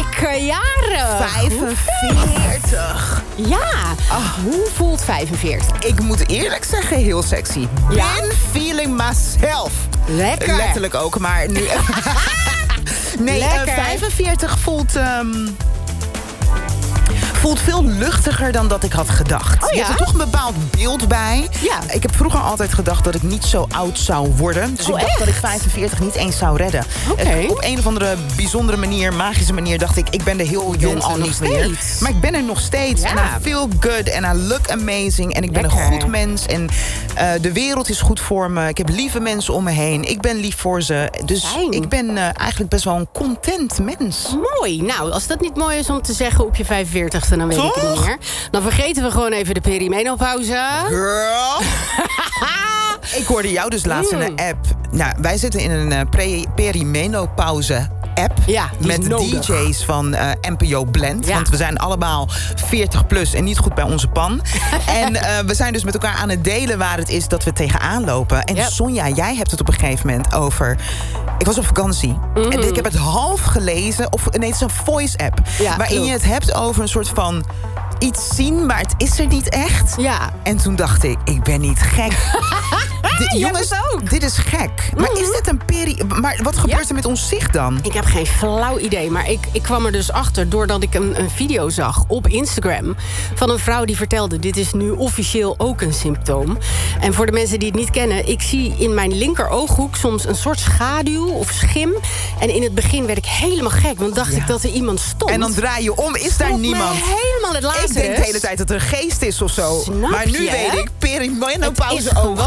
lekker jarig. 45. Ja, hoe voelt 45? Ik moet eerlijk zeggen, heel sexy. Ja? Been feeling myself. Lekker. Letterlijk ook, maar nu... Nee, Lekker. 45 voelt veel luchtiger dan dat ik had gedacht. Oh, ja? Je hebt er toch een bepaald beeld bij. Ja. Ik heb vroeger altijd gedacht dat ik niet zo oud zou worden. Dus ik dacht echt? dat ik 45 niet eens zou redden. Oké. Op een of andere bijzondere manier, magische manier, dacht ik ben er heel jong al er nog niet meer. steeds. Maar ik ben er nog steeds. Ja. En I feel good en I look amazing. En ik ben Lekker. een goed mens. En de wereld is goed voor me. Ik heb lieve mensen om me heen. Ik ben lief voor ze. Dus Fijn. ik ben eigenlijk best wel een content mens. Mooi. Nou, als dat niet mooi is om te zeggen op je 45ste, dan weet ik het Toch? niet meer. Dan vergeten we gewoon even de perimenopauze. Girl. Ik hoorde jou dus laatst in een app. Nou, wij zitten in een perimenopauze app. Ja, die is met nodig. DJ's van NPO Blend. Ja. Want we zijn allemaal 40 plus en niet goed bij onze pan. En we zijn dus met elkaar aan het delen waar het is dat we tegenaan lopen. En Yep. Sonja, jij hebt het op een gegeven moment over... Ik was op vakantie en ik heb het half gelezen. Nee, het is een voice app. Ja, waarin klopt. je het hebt over een soort van... iets zien, maar het is er niet echt. Ja. En toen dacht ik ben niet gek. Jongens, het ook. dit is gek. Maar is dit een Maar wat gebeurt er met ons zicht dan? Ik heb geen flauw idee, maar ik kwam er dus achter... doordat ik een video zag op Instagram... van een vrouw die vertelde... dit is nu officieel ook een symptoom. En voor de mensen die het niet kennen... ik zie in mijn linker ooghoek soms een soort schaduw of schim. En in het begin werd ik helemaal gek... want dacht ik dat er iemand stond. En dan draai je om, is daar Schrok me niemand? helemaal het Lazarus. Ik denk de hele tijd dat er een geest is of zo. Snap maar nu je? weet ik, perimenopauze Het is ook.